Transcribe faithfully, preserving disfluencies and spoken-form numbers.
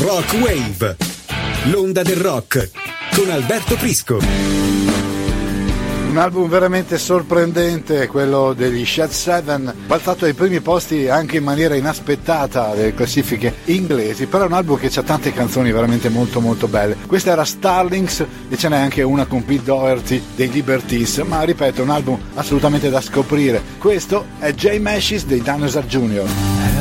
Rock Wave, l'onda del rock, con Alberto Prisco. Un album veramente sorprendente, quello degli Shed Seven, balzato ai primi posti anche in maniera inaspettata delle classifiche inglesi, però è un album che ha tante canzoni veramente molto molto belle. Questa era Starlings e ce n'è anche una con Pete Doherty dei Liberties, ma ripeto, un album assolutamente da scoprire. Questo è Jay Mascis dei Dinosaur Junior